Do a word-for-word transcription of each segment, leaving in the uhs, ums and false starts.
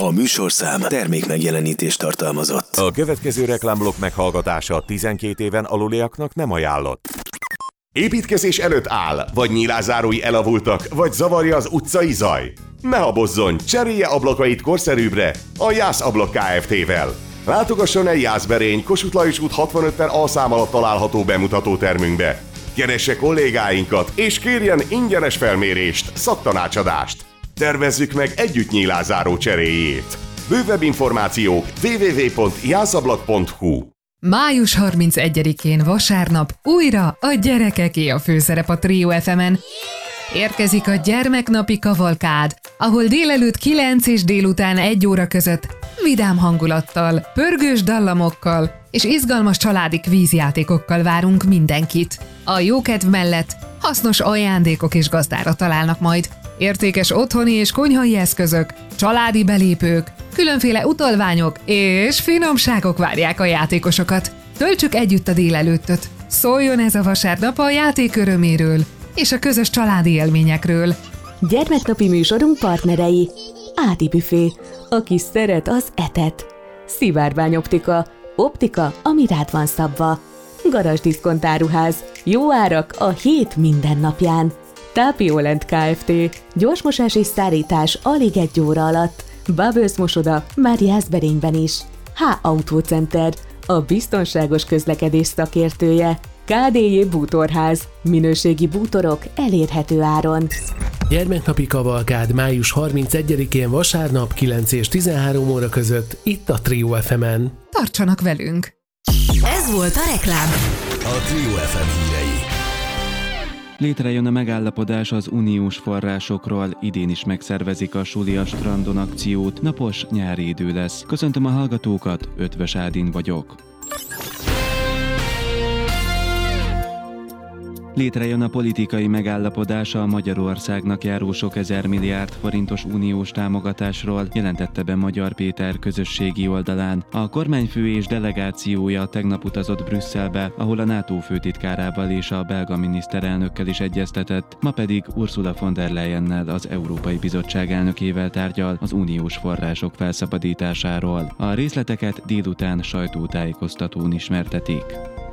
A műsorszám termék megjelenítést tartalmazott. A következő reklámblokk meghallgatása tizenkét éven aluliaknak nem ajánlott. Építkezés előtt áll, vagy nyilázárói elavultak, vagy zavarja az utcai zaj? Ne habozzon, cserélje ablakait korszerűbbre a Jász Ablak Kft-vel. Látogasson el Jászberény, Kossuth Lajos út hatvanöt per A szám alatt található bemutató termünkbe. Keresse kollégáinkat, és kérjen ingyenes felmérést, szaktanácsadást. Tervezzük meg együtt nyílázáró cseréjét. Bővebb információk double-u double-u double-u pont jászablak pont hu. május harmincegyedikén vasárnap újra a gyerekeké a főszerep a Trio ef emen. Érkezik a gyermeknapi kavalkád, ahol délelőtt kilenc és délután egy óra között vidám hangulattal, pörgős dallamokkal és izgalmas családi kvízjátékokkal várunk mindenkit. A jókedv mellett hasznos ajándékok is gazdára találnak majd. Értékes otthoni és konyhai eszközök, családi belépők, különféle utalványok és finomságok várják a játékosokat. Töltsük együtt a délelőttöt. Szóljon ez a vasárnap a játék öröméről és a közös családi élményekről. Gyermeknapi műsorunk partnerei: Ádi Büfé, aki szeret, az etet. Szivárvány Optika, optika, ami rád van szabva. Garázs Diszkont Áruház, jó árak a hét minden napján. Tápiolent Kft. Gyorsmosás és szárítás alig egy óra alatt. Bubbles mosoda már Jászberényben is. H. Autócenter, a biztonságos közlekedés szakértője. ká dé jé Bútorház, minőségi bútorok elérhető áron. Gyermeknapi kavalkád május harmincegyedikén vasárnap kilenc és tizenhárom óra között itt a Trio ef emen. Tartsanak velünk! Ez volt a reklám. A Trio ef em hírei. Létrejön a megállapodás az uniós forrásokról, idén is megszervezik a Suli a strandon akciót, napos nyári idő lesz. Köszöntöm a hallgatókat, Ötvös Ádin vagyok. Létrejön a politikai megállapodás a Magyarországnak járó sok ezer milliárd forintos uniós támogatásról, jelentette be Magyar Péter közösségi oldalán. A kormányfő és delegációja tegnap utazott Brüsszelbe, ahol a NATO főtitkárával és a belga miniszterelnökkel is egyeztetett, ma pedig Ursula von der Leyennel, az Európai Bizottság elnökével tárgyal az uniós források felszabadításáról. A részleteket délután sajtótájékoztatón ismertetik.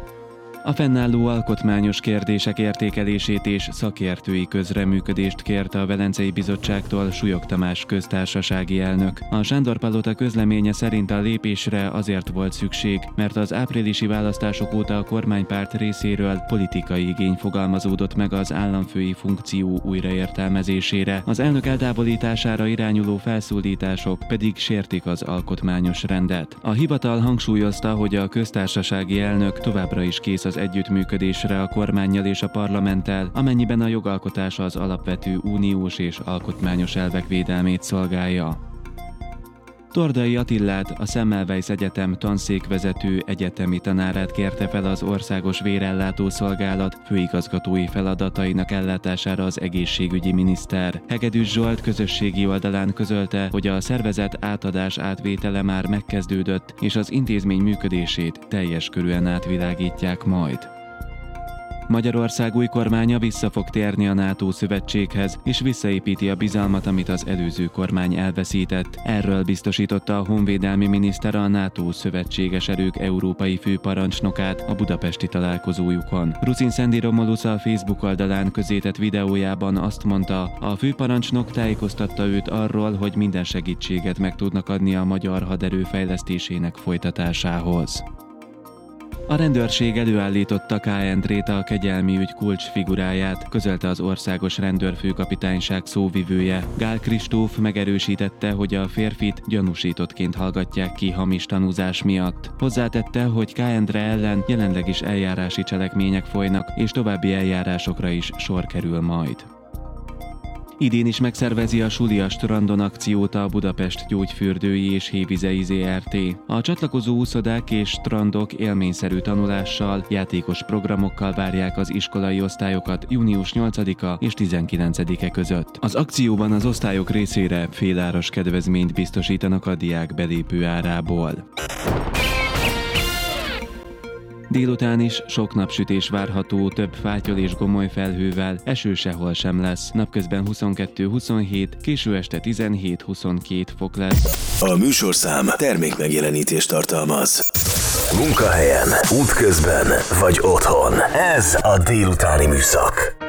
A fennálló alkotmányos kérdések értékelését és szakértői közreműködést kérte a Velencei Bizottságtól Súlyog Tamás köztársasági elnök. A Sándor-palota közleménye szerint a lépésre azért volt szükség, mert az áprilisi választások óta a kormánypárt részéről politikai igény fogalmazódott meg az államfői funkció újraértelmezésére. Az elnök eltávolítására irányuló felszólítások pedig sértik az alkotmányos rendet. A hivatal hangsúlyozta, hogy a köztársasági elnök továbbra is kész az együttműködésre a kormánnyal és a parlamenttel, amennyiben a jogalkotás az alapvető uniós és alkotmányos elvek védelmét szolgálja. Tordai Attillát, a Semmelweis Egyetem tanszékvezető egyetemi tanárát kérte fel az Országos Vérellátó Szolgálat főigazgatói feladatainak ellátására az egészségügyi miniszter. Hegedűs Zsolt közösségi oldalán közölte, hogy a szervezet átadás átvétele már megkezdődött, és az intézmény működését teljes körűen átvilágítják majd. Magyarország új kormánya vissza fog térni a NATO szövetséghez, és visszaépíti a bizalmat, amit az előző kormány elveszített. Erről biztosította a honvédelmi miniszter a NATO szövetséges erők európai főparancsnokát a budapesti találkozójukon. Ruszin Szendi Romulusz a Facebook oldalán közzétett videójában azt mondta, a főparancsnok tájékoztatta őt arról, hogy minden segítséget meg tudnak adni a magyar haderő fejlesztésének folytatásához. A rendőrség előállította K. Endrét, a kegyelmi ügy kulcsfiguráját, közölte az Országos Rendőrfőkapitányság szóvivője. Gál Kristóf megerősítette, hogy a férfit gyanúsítottként hallgatják ki hamis tanúzás miatt. Hozzátette, hogy K. Endre ellen jelenleg is eljárási cselekmények folynak, és további eljárásokra is sor kerül majd. Idén is megszervezi a Suli a strandon akciót a Budapest Gyógyfürdői és Hévizei zé er té. A csatlakozó úszodák és strandok élményszerű tanulással, játékos programokkal várják az iskolai osztályokat június nyolcadika és tizenkilencedike között. Az akcióban az osztályok részére féláras kedvezményt biztosítanak a diák belépő árából. Délután is sok napsütés várható, több fátyol és gomoly felhővel, eső sehol sem lesz. Napközben huszonkettő-huszonhét, késő este tizenhét-huszonkét fok lesz. A műsorszám termékmegjelenítést tartalmaz. Munkahelyen, útközben vagy otthon. Ez a délutáni műszak.